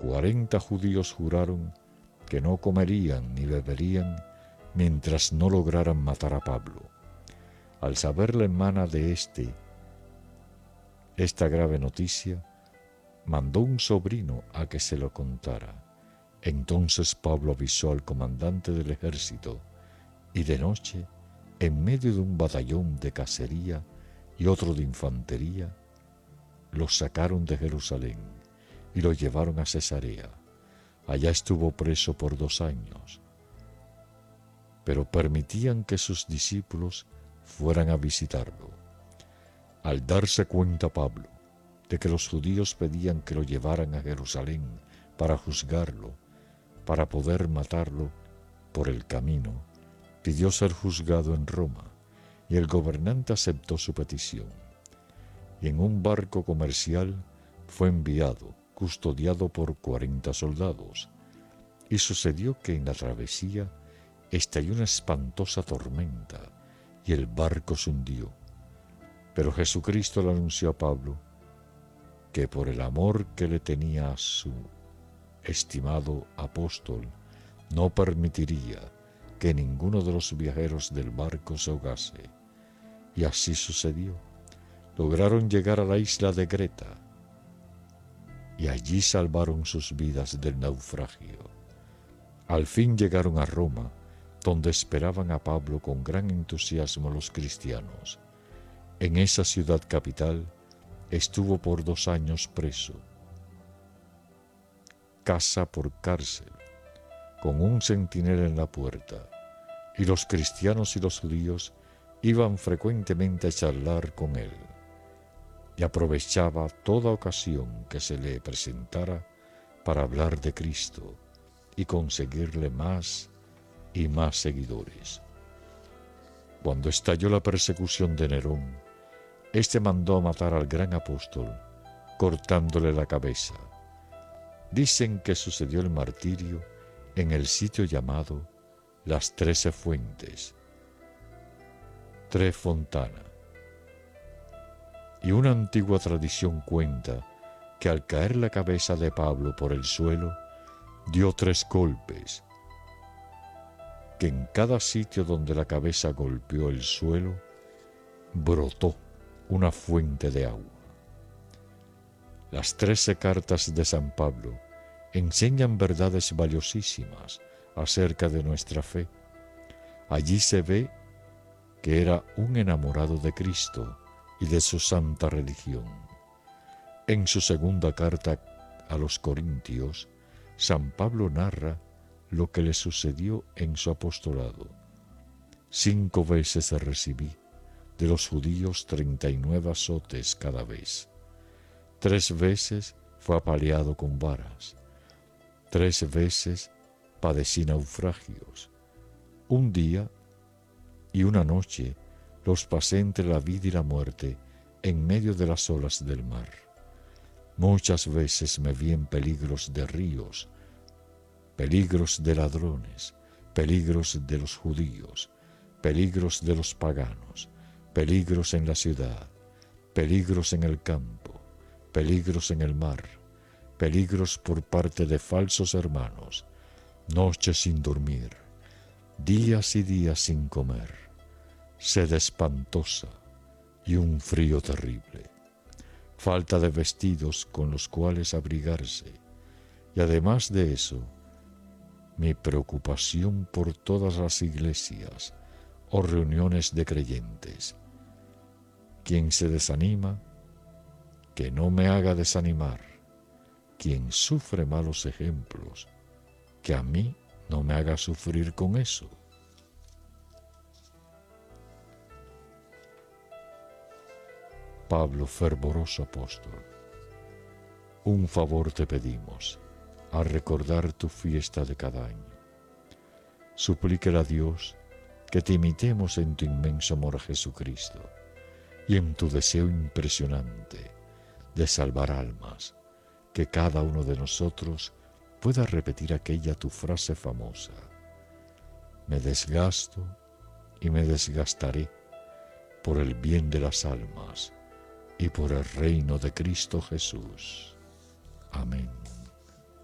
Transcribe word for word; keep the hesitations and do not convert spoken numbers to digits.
cuarenta judíos juraron que no comerían ni beberían mientras no lograran matar a Pablo. Al saber la hermana de éste esta grave noticia, mandó un sobrino a que se lo contara. Entonces Pablo avisó al comandante del ejército, y de noche, en medio de un batallón de cacería y otro de infantería, los sacaron de Jerusalén y lo llevaron a Cesarea. Allá estuvo preso por dos años, pero permitían que sus discípulos fueran a visitarlo. Al darse cuenta Pablo de que los judíos pedían que lo llevaran a Jerusalén para juzgarlo, para poder matarlo por el camino, pidió ser juzgado en Roma, y el gobernante aceptó su petición. Y en un barco comercial fue enviado, custodiado por cuarenta soldados. Y sucedió que en la travesía estalló una espantosa tormenta, y el barco se hundió. Pero Jesucristo le anunció a Pablo que por el amor que le tenía a su estimado apóstol, no permitiría que ninguno de los viajeros del barco se ahogase. Y así sucedió. Lograron llegar a la isla de Creta, y allí salvaron sus vidas del naufragio. Al fin llegaron a Roma, donde esperaban a Pablo con gran entusiasmo los cristianos. En esa ciudad capital estuvo por dos años preso, casa por cárcel, con un centinela en la puerta, y los cristianos y los judíos iban frecuentemente a charlar con él, y aprovechaba toda ocasión que se le presentara para hablar de Cristo y conseguirle más y más seguidores. Cuando estalló la persecución de Nerón, éste mandó a matar al gran apóstol, cortándole la cabeza. Dicen que sucedió el martirio en el sitio llamado Las Trece Fuentes, Tre Fontana. Y una antigua tradición cuenta que al caer la cabeza de Pablo por el suelo, dio tres golpes, que en cada sitio donde la cabeza golpeó el suelo, brotó una fuente de agua. Las trece cartas de San Pablo enseñan verdades valiosísimas acerca de nuestra fe. Allí se ve que era un enamorado de Cristo y de su santa religión. En su segunda carta a los Corintios, San Pablo narra lo que le sucedió en su apostolado. Cinco veces recibí de los judíos treinta y nueve azotes cada vez. Tres veces fue apaleado con varas. Tres veces padecí naufragios. Un día y una noche los pasé entre la vida y la muerte en medio de las olas del mar. Muchas veces me vi en peligros de ríos, peligros de ladrones, peligros de los judíos, peligros de los paganos, peligros en la ciudad, peligros en el campo, peligros en el mar, peligros por parte de falsos hermanos, noches sin dormir, días y días sin comer, sed espantosa y un frío terrible, falta de vestidos con los cuales abrigarse, y además de eso, mi preocupación por todas las iglesias o reuniones de creyentes. Quien se desanima, que no me haga desanimar. Quien sufre malos ejemplos, que a mí no me haga sufrir con eso. Pablo, fervoroso apóstol, un favor te pedimos, al recordar tu fiesta de cada año. Suplíquele a Dios que te imitemos en tu inmenso amor a Jesucristo y en tu deseo impresionante de salvar almas, que cada uno de nosotros pueda repetir aquella tu frase famosa: me desgasto y me desgastaré por el bien de las almas y por el reino de Cristo Jesús. Amén.